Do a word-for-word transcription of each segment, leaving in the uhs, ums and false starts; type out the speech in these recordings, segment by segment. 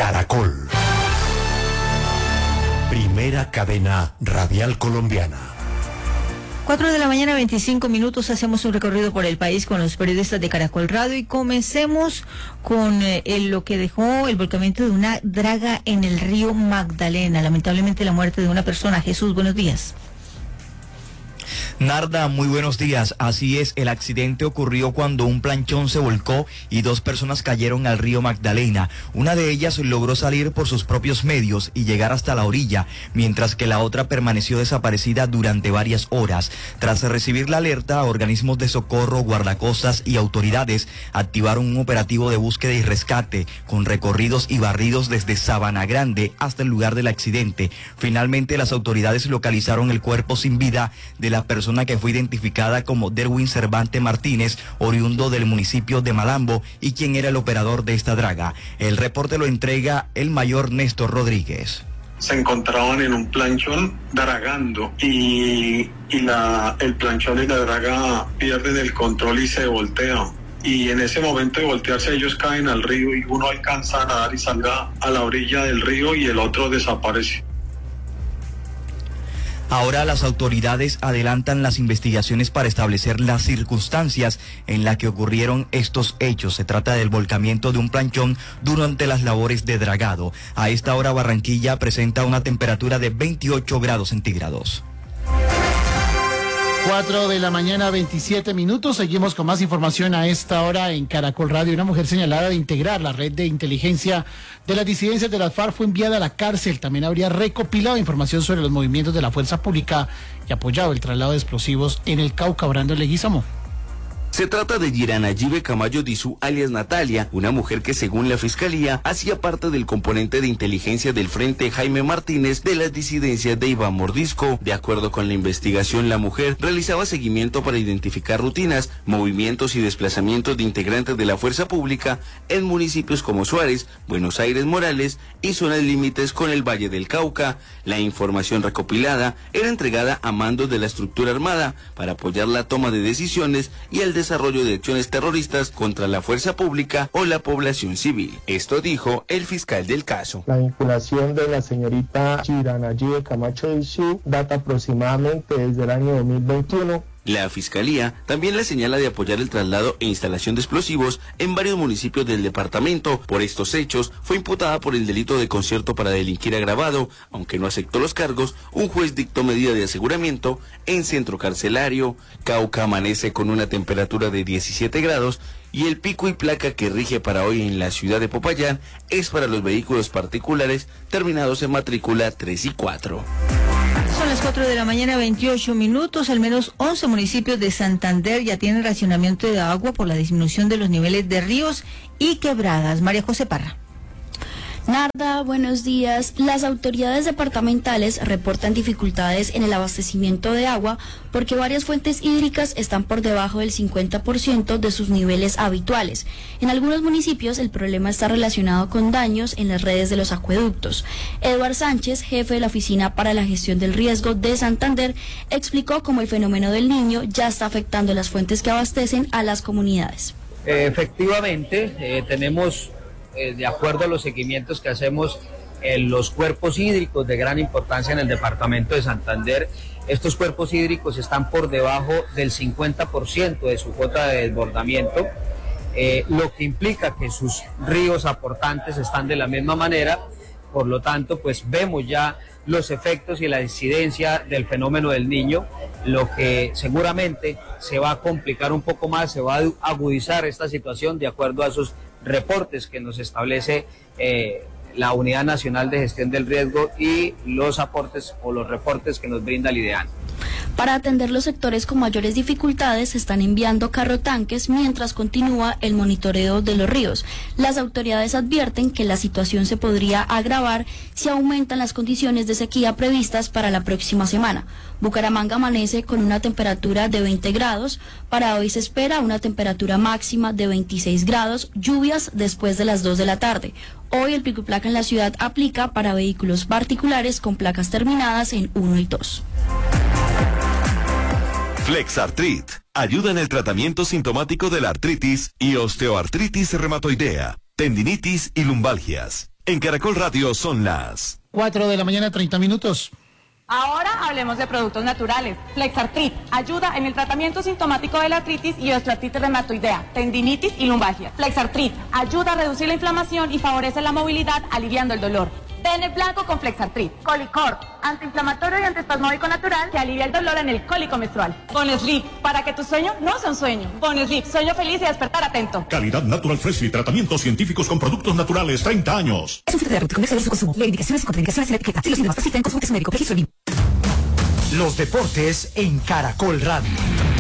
Caracol. Primera cadena radial colombiana. Cuatro de la mañana, veinticinco minutos, hacemos un recorrido por el país con los periodistas de Caracol Radio y comencemos con eh, lo que dejó el volcamiento de una draga en el río Magdalena. Lamentablemente la muerte de una persona. Jesús, buenos días. Narda, muy buenos días. Así es, el accidente ocurrió cuando un planchón se volcó y dos personas cayeron al río Magdalena. Una de ellas logró salir por sus propios medios y llegar hasta la orilla, mientras que la otra permaneció desaparecida durante varias horas. Tras recibir la alerta, organismos de socorro, guardacostas y autoridades activaron un operativo de búsqueda y rescate con recorridos y barridos desde Sabana Grande hasta el lugar del accidente. Finalmente, las autoridades localizaron el cuerpo sin vida de la persona que fue identificada como Derwin Cervante Martínez, oriundo del municipio de Malambo y quien era el operador de esta draga. El reporte lo entrega el mayor Néstor Rodríguez. Se encontraban en un planchón dragando y, y la, el planchón y la draga pierden el control y se voltean. Y en ese momento de voltearse ellos caen al río y uno alcanza a nadar y salga a la orilla del río y el otro desaparece. Ahora las autoridades adelantan las investigaciones para establecer las circunstancias en las que ocurrieron estos hechos. Se trata del volcamiento de un planchón durante las labores de dragado. A esta hora Barranquilla presenta una temperatura de veintiocho grados centígrados. Cuatro de la mañana, veintisiete minutos. Seguimos con más información a esta hora en Caracol Radio. Una mujer señalada de integrar la red de inteligencia de las disidencias de las FARC fue enviada a la cárcel. También habría recopilado información sobre los movimientos de la fuerza pública y apoyado el traslado de explosivos en el Cauca. Brando Leguizamo. Se trata de Yiranayibe Camayo Disu, alias Natalia, una mujer que según la fiscalía hacía parte del componente de inteligencia del Frente Jaime Martínez de las disidencias de Iván Mordisco. De acuerdo con la investigación, la mujer realizaba seguimiento para identificar rutinas, movimientos y desplazamientos de integrantes de la fuerza pública en municipios como Suárez, Buenos Aires, Morales y zonas límites con el Valle del Cauca. La información recopilada era entregada a mandos de la estructura armada para apoyar la toma de decisiones y el desarrollo de acciones terroristas contra la fuerza pública o la población civil. Esto dijo el fiscal del caso. La vinculación de la señorita Yiranayibe Camacho Disu data aproximadamente desde el año dos mil veintiuno. La Fiscalía también le señala de apoyar el traslado e instalación de explosivos en varios municipios del departamento. Por estos hechos, fue imputada por el delito de concierto para delinquir agravado. Aunque no aceptó los cargos, un juez dictó medida de aseguramiento en centro carcelario. Cauca amanece con una temperatura de diecisiete grados y el pico y placa que rige para hoy en la ciudad de Popayán es para los vehículos particulares terminados en matrícula tres y cuatro. Son las cuatro de la mañana, veintiocho minutos. Al menos once municipios de Santander ya tienen racionamiento de agua por la disminución de los niveles de ríos y quebradas. María José Parra. Narda, buenos días. Las autoridades departamentales reportan dificultades en el abastecimiento de agua porque varias fuentes hídricas están por debajo del cincuenta por ciento de sus niveles habituales. En algunos municipios el problema está relacionado con daños en las redes de los acueductos. Eduard Sánchez, jefe de la Oficina para la Gestión del Riesgo de Santander, explicó cómo el fenómeno del Niño ya está afectando las fuentes que abastecen a las comunidades. Eh, efectivamente, eh, tenemos... Eh, de acuerdo a los seguimientos que hacemos en los cuerpos hídricos de gran importancia en el departamento de Santander, estos cuerpos hídricos están por debajo del cincuenta por ciento de su cuota de desbordamiento, eh, lo que implica que sus ríos aportantes están de la misma manera. Por lo tanto, pues vemos ya los efectos y la incidencia del fenómeno del Niño, lo que seguramente se va a complicar un poco más, se va a agudizar esta situación de acuerdo a esos reportes que nos establece eh, la Unidad Nacional de Gestión del Riesgo y los aportes o los reportes que nos brinda el IDEAN. Para atender los sectores con mayores dificultades, se están enviando carrotanques mientras continúa el monitoreo de los ríos. Las autoridades advierten que la situación se podría agravar si aumentan las condiciones de sequía previstas para la próxima semana. Bucaramanga amanece con una temperatura de veinte grados. Para hoy se espera una temperatura máxima de veintiséis grados, lluvias después de las dos de la tarde. Hoy el pico y placa en la ciudad aplica para vehículos particulares con placas terminadas en uno y dos. Flexartrit ayuda en el tratamiento sintomático de la artritis y osteoartritis reumatoidea, tendinitis y lumbalgias. En Caracol Radio son las cuatro de la mañana, treinta minutos. Ahora hablemos de productos naturales. Flexartrit ayuda en el tratamiento sintomático de la artritis y osteoartritis reumatoidea, tendinitis y lumbalgia. Flexartrit ayuda a reducir la inflamación y favorece la movilidad, aliviando el dolor. Tene blanco con Flexartrit. Colicor, antiinflamatorio y antiespasmódico natural que alivia el dolor en el cólico menstrual. Bonesleep, para que tu sueño no sea un sueño. Bonesleep, sueño feliz y despertar atento. Calidad Natural Fresh y tratamientos científicos con productos naturales, treinta años. Es un fitoterapéutico, no exceder su consumo. Lee indicaciones y contraindicaciones en la etiqueta. Si los síntomas persisten, consulte a su médico. Registro B I M. Los deportes en Caracol Radio.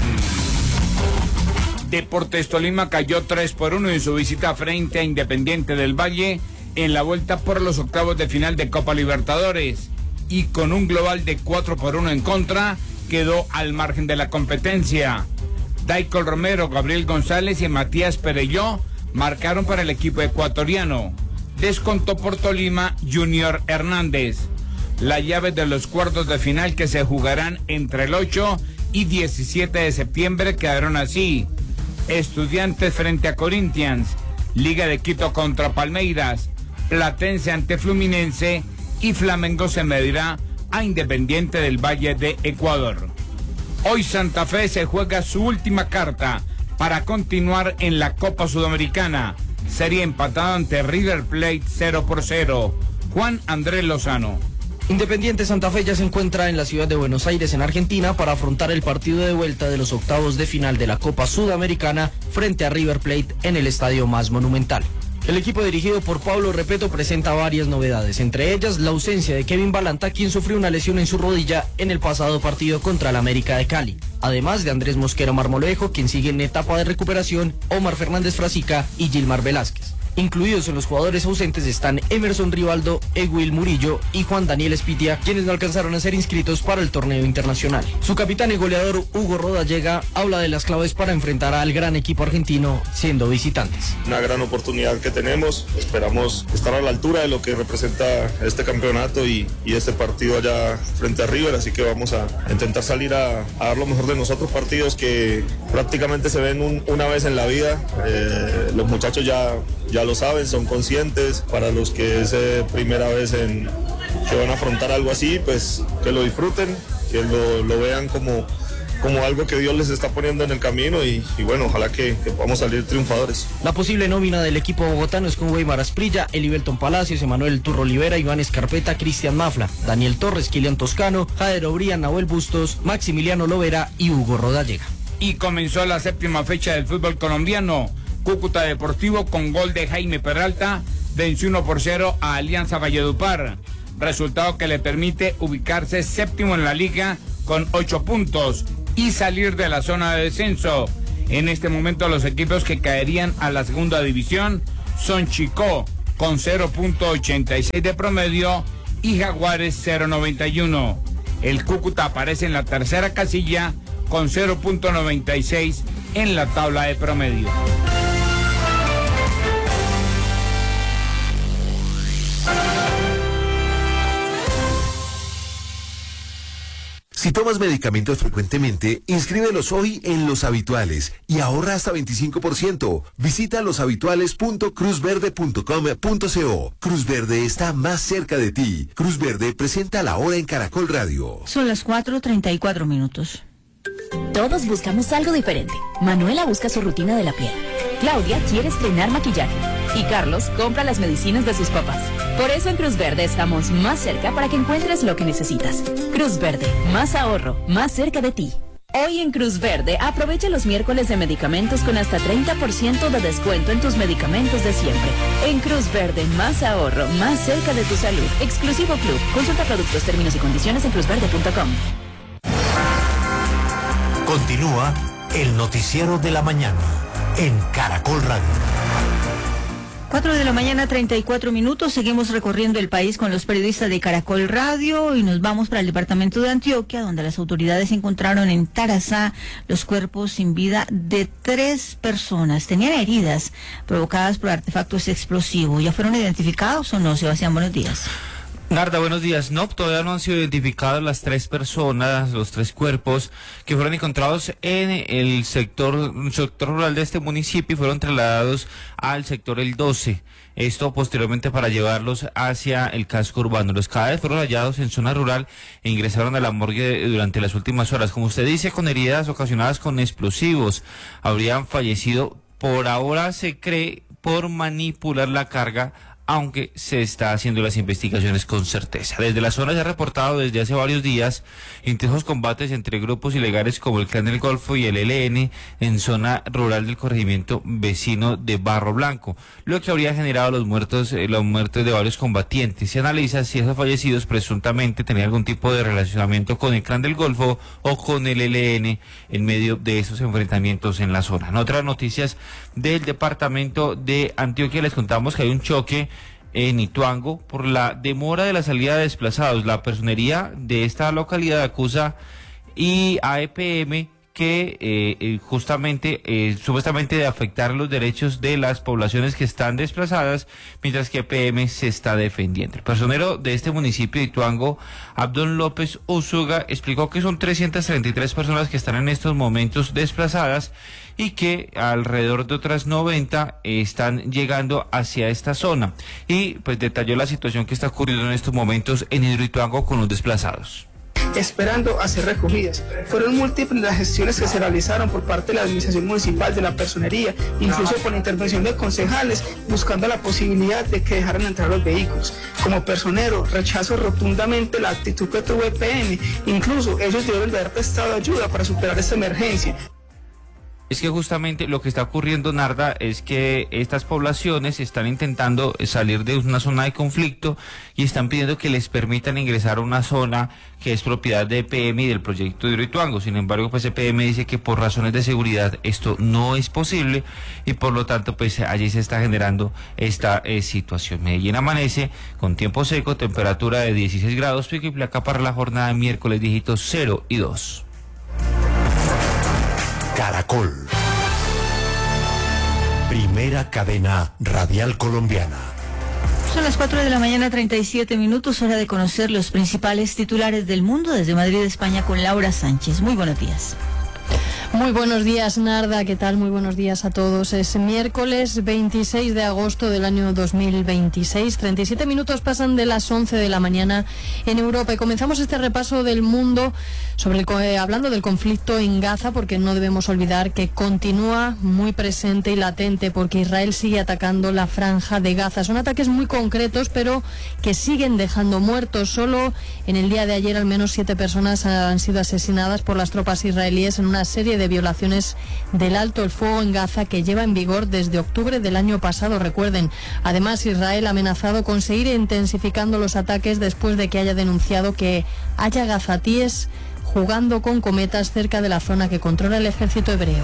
Deportes Tolima cayó tres por uno en su visita frente a Independiente del Valle en la vuelta por los octavos de final de Copa Libertadores, y con un global de cuatro por uno en contra quedó al margen de la competencia. Daicol Romero, Gabriel González y Matías Perelló marcaron para el equipo ecuatoriano. Descontó por Tolima Junior Hernández. Las llaves de los cuartos de final, que se jugarán entre el ocho y diecisiete de septiembre, quedaron así: Estudiantes frente a Corinthians, Liga de Quito contra Palmeiras, Platense ante Fluminense y Flamengo se medirá a Independiente del Valle de Ecuador. Hoy Santa Fe se juega su última carta para continuar en la Copa Sudamericana. Sería empatado ante River Plate cero por cero. Juan Andrés Lozano. Independiente Santa Fe ya se encuentra en la ciudad de Buenos Aires, en Argentina, para afrontar el partido de vuelta de los octavos de final de la Copa Sudamericana frente a River Plate en el estadio más monumental. El equipo dirigido por Pablo Repeto presenta varias novedades, entre ellas la ausencia de Kevin Balanta, quien sufrió una lesión en su rodilla en el pasado partido contra el América de Cali, además de Andrés Mosquera Marmolejo, quien sigue en etapa de recuperación, Omar Fernández Frasica y Gilmar Velázquez. Incluidos en los jugadores ausentes están Emerson Rivaldo, Eguil Murillo y Juan Daniel Espitia, quienes no alcanzaron a ser inscritos para el torneo internacional. Su capitán y goleador Hugo Rodallega habla de las claves para enfrentar al gran equipo argentino siendo visitantes. Una gran oportunidad que tenemos, esperamos estar a la altura de lo que representa este campeonato y, y este partido allá frente a River, así que vamos a intentar salir a, a dar lo mejor de nosotros, partidos que prácticamente se ven un, una vez en la vida. Eh, los muchachos ya... ya lo saben, son conscientes. Para los que es eh, primera vez en, que van a afrontar algo así, pues que lo disfruten, que lo, lo vean como, como algo que Dios les está poniendo en el camino y, y bueno, ojalá que, que podamos salir triunfadores. La posible nómina del equipo bogotano es con Weimar Asprilla, Elibelton Palacios, Emanuel Turro Olivera, Iván Escarpeta, Cristian Mafla, Daniel Torres, Kilian Toscano, Jader Obría, Nahuel Bustos, Maximiliano Lovera y Hugo Rodallega. Y comenzó la séptima fecha del fútbol colombiano. Cúcuta Deportivo, con gol de Jaime Peralta, venció uno por cero a Alianza Valledupar, resultado que le permite ubicarse séptimo en la liga con ocho puntos y salir de la zona de descenso. En este momento los equipos que caerían a la segunda división son Chicó con cero punto ochenta y seis de promedio y Jaguares cero punto noventa y uno. El Cúcuta aparece en la tercera casilla con cero punto noventa y seis en la tabla de promedio. Si tomas medicamentos frecuentemente, inscríbelos hoy en Los Habituales y ahorra hasta veinticinco por ciento. Visita loshabituales punto cruz verde punto com punto co. Cruz Verde está más cerca de ti. Cruz Verde presenta la hora en Caracol Radio. Son las cuatro treinta y cuatro minutos. Todos buscamos algo diferente. Manuela busca su rutina de la piel. Claudia quiere estrenar maquillaje. Y Carlos compra las medicinas de sus papás. Por eso en Cruz Verde estamos más cerca para que encuentres lo que necesitas. Cruz Verde, más ahorro, más cerca de ti. Hoy en Cruz Verde, aprovecha los miércoles de medicamentos con hasta treinta por ciento de descuento en tus medicamentos de siempre. En Cruz Verde, más ahorro, más cerca de tu salud. Exclusivo Club. Consulta productos, términos y condiciones en cruz verde punto com. Continúa el noticiero de la mañana en Caracol Radio. cuatro de la mañana, treinta y cuatro minutos. Seguimos recorriendo el país con los periodistas de Caracol Radio y nos vamos para el departamento de Antioquia, donde las autoridades encontraron en Tarazá los cuerpos sin vida de tres personas. Tenían heridas provocadas por artefactos explosivos. ¿Ya fueron identificados o no, Sebastián? Buenos días. Narda, buenos días. No, todavía no han sido identificadas las tres personas, los tres cuerpos que fueron encontrados en el sector, sector rural de este municipio y fueron trasladados al sector El doce. Esto posteriormente para llevarlos hacia el casco urbano. Los cadáveres fueron hallados en zona rural e ingresaron a la morgue durante las últimas horas. Como usted dice, con heridas ocasionadas con explosivos. Habrían fallecido, por ahora se cree, por manipular la carga, aunque se está haciendo las investigaciones con certeza. Desde la zona se ha reportado desde hace varios días intensos combates entre grupos ilegales como el Clan del Golfo y el E L N en zona rural del corregimiento vecino de Barro Blanco, lo que habría generado los muertos, eh, los muertos de varios combatientes. Se analiza si esos fallecidos presuntamente tenían algún tipo de relacionamiento con el Clan del Golfo o con el E L N en medio de esos enfrentamientos en la zona. En otras noticias del departamento de Antioquia les contamos que hay un choque en Ituango por la demora de la salida de desplazados. La personería de esta localidad acusa y a E P M que eh, justamente eh, supuestamente de afectar los derechos de las poblaciones que están desplazadas, mientras que E P M se está defendiendo. El personero de este municipio de Ituango, Abdón López Usuga, explicó que son trescientas treinta y tres personas que están en estos momentos desplazadas y que alrededor de otras noventa eh, están llegando hacia esta zona, y pues detalló la situación que está ocurriendo en estos momentos en Hidroituango con los desplazados. Esperando a ser recogidas. Fueron múltiples las gestiones que se realizaron por parte de la administración municipal, de la personería, incluso por intervención de concejales, buscando la posibilidad de que dejaran entrar los vehículos. Como personero, rechazo rotundamente la actitud que tuvo E P M, incluso ellos debieron de haber prestado ayuda para superar esta emergencia. Es que justamente lo que está ocurriendo, Narda, es que estas poblaciones están intentando salir de una zona de conflicto y están pidiendo que les permitan ingresar a una zona que es propiedad de E P M y del proyecto de Hidroituango. Sin embargo, pues E P M dice que por razones de seguridad esto no es posible y por lo tanto pues allí se está generando esta eh, situación. Medellín amanece con tiempo seco, temperatura de dieciséis grados, pico y placa para la jornada de miércoles, dígitos cero y dos. Caracol. Primera cadena radial colombiana. Son las cuatro de la mañana, treinta y siete minutos, hora de conocer los principales titulares del mundo desde Madrid, España, con Laura Sánchez. Muy buenos días. Muy buenos días, Narda, ¿qué tal? Muy buenos días a todos. Es miércoles veintiséis de agosto del año dos mil veintiséis. treinta y siete minutos pasan de las once de la mañana en Europa y comenzamos este repaso del mundo sobre el, eh, hablando del conflicto en Gaza, porque no debemos olvidar que continúa muy presente y latente, porque Israel sigue atacando la franja de Gaza. Son ataques muy concretos, pero que siguen dejando muertos. Solo en el día de ayer al menos siete personas han sido asesinadas por las tropas israelíes en una serie de de violaciones del alto el fuego en Gaza que lleva en vigor desde octubre del año pasado, recuerden. Además, Israel ha amenazado con seguir intensificando los ataques después de que haya denunciado que haya gazatíes jugando con cometas cerca de la zona que controla el ejército hebreo.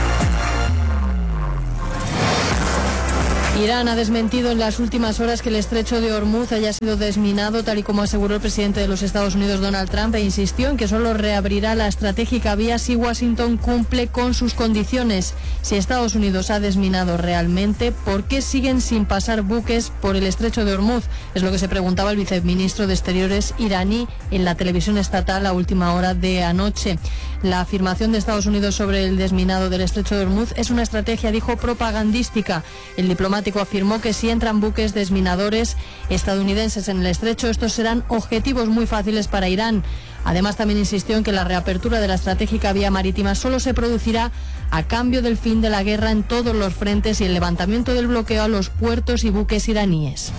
Irán ha desmentido en las últimas horas que el estrecho de Hormuz haya sido desminado, tal y como aseguró el presidente de los Estados Unidos, Donald Trump, e insistió en que solo reabrirá la estratégica vía si Washington cumple con sus condiciones. Si Estados Unidos ha desminado realmente, ¿por qué siguen sin pasar buques por el estrecho de Hormuz? Es lo que se preguntaba el viceministro de Exteriores iraní en la televisión estatal a última hora de anoche. La afirmación de Estados Unidos sobre el desminado del estrecho de Hormuz es una estrategia, dijo, propagandística. El diplomático afirmó que si entran buques desminadores estadounidenses en el estrecho, estos serán objetivos muy fáciles para Irán. Además, también insistió en que la reapertura de la estratégica vía marítima solo se producirá a cambio del fin de la guerra en todos los frentes y el levantamiento del bloqueo a los puertos y buques iraníes.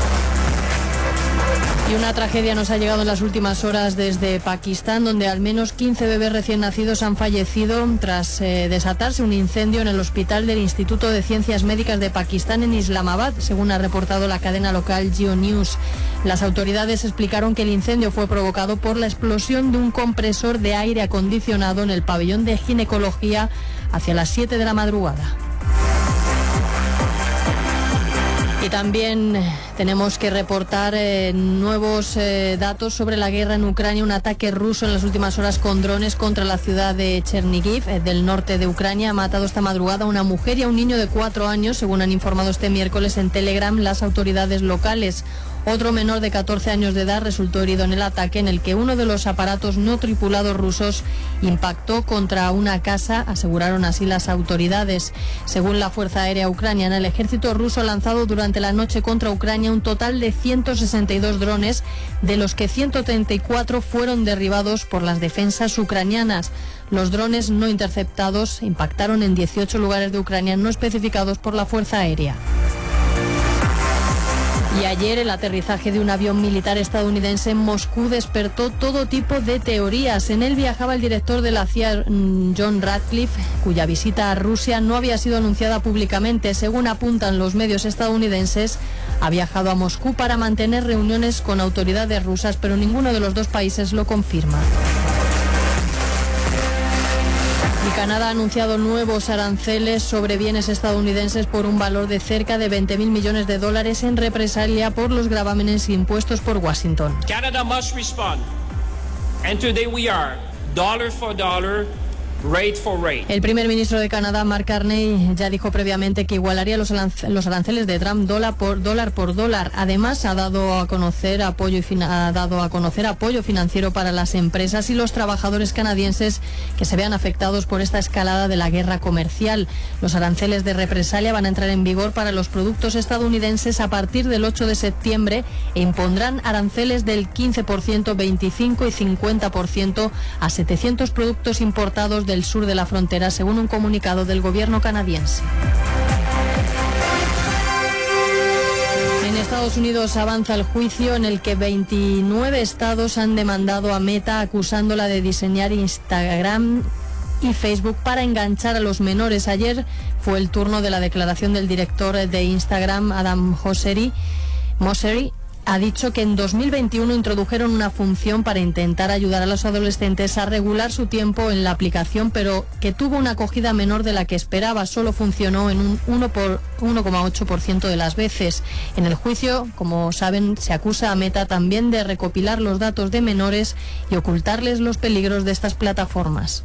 Y una tragedia nos ha llegado en las últimas horas desde Pakistán, donde al menos quince bebés recién nacidos han fallecido tras eh, desatarse un incendio en el hospital del Instituto de Ciencias Médicas de Pakistán en Islamabad, según ha reportado la cadena local Geo News. Las autoridades explicaron que el incendio fue provocado por la explosión de un compresor de aire acondicionado en el pabellón de ginecología hacia las siete de la madrugada. Y también Tenemos que reportar eh, nuevos eh, datos sobre la guerra en Ucrania. Un ataque ruso en las últimas horas con drones contra la ciudad de Chernihiv, eh, del norte de Ucrania. Ha matado esta madrugada a una mujer y a un niño de cuatro años, según han informado este miércoles en Telegram las autoridades locales. Otro menor de catorce años de edad resultó herido en el ataque, en el que uno de los aparatos no tripulados rusos impactó contra una casa, aseguraron así las autoridades. Según la Fuerza Aérea Ucraniana, el ejército ruso ha lanzado durante la noche contra Ucrania un total de ciento sesenta y dos drones, de los que ciento treinta y cuatro fueron derribados por las defensas ucranianas. Los drones no interceptados impactaron en dieciocho lugares de Ucrania no especificados por la Fuerza Aérea. Y ayer el aterrizaje de un avión militar estadounidense en Moscú despertó todo tipo de teorías. En él viajaba el director de la C I A, John Ratcliffe, cuya visita a Rusia no había sido anunciada públicamente. Según apuntan los medios estadounidenses, ha viajado a Moscú para mantener reuniones con autoridades rusas, pero ninguno de los dos países lo confirma. Y Canadá ha anunciado nuevos aranceles sobre bienes estadounidenses por un valor de cerca de veinte mil millones de dólares en represalia por los gravámenes impuestos por Washington. Canada must respond. And today we are, dollar for dollar, rate for rate. El primer ministro de Canadá, Mark Carney, ya dijo previamente que igualaría los aranceles de Trump dólar por dólar por dólar. Además, ha dado a conocer apoyo y fin- ha dado a conocer apoyo financiero para las empresas y los trabajadores canadienses que se vean afectados por esta escalada de la guerra comercial. Los aranceles de represalia van a entrar en vigor para los productos estadounidenses a partir del ocho de septiembre e impondrán aranceles del quince por ciento, veinticinco por ciento y cincuenta por ciento a setecientos productos importados del sur de la frontera, según un comunicado del gobierno canadiense. En Estados Unidos avanza el juicio en el que veintinueve estados han demandado a Meta acusándola de diseñar Instagram y Facebook para enganchar a los menores. Ayer fue el turno de la declaración del director de Instagram, Adam Mosseri. Mosseri ha dicho que en dos mil veintiuno introdujeron una función para intentar ayudar a los adolescentes a regular su tiempo en la aplicación, pero que tuvo una acogida menor de la que esperaba. Solo funcionó en un uno coma ocho por ciento de las veces. En el juicio, como saben, se acusa a Meta también de recopilar los datos de menores y ocultarles los peligros de estas plataformas.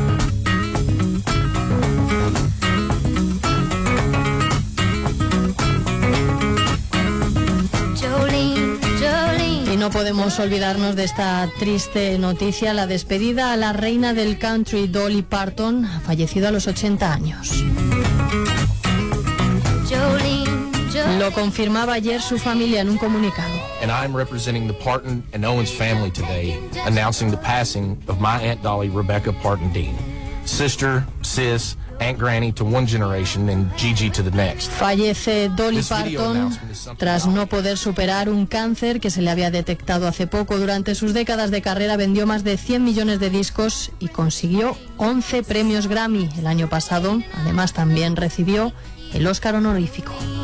No podemos olvidarnos de esta triste noticia, la despedida a la reina del country, Dolly Parton, ha fallecido a los ochenta años. Lo confirmaba ayer su familia en un comunicado. And I'm representing the Parton and Owens family today, announcing the passing of my Aunt Dolly Rebecca Parton Dean, sister, sis, Aunt Granny to one generation and Gigi to the next. Fallece Dolly Parton tras no poder superar un cáncer que se le había detectado hace poco. Durante sus décadas de carrera vendió más de cien millones de discos y consiguió once premios Grammy. El año pasado, además, también recibió el Oscar honorífico.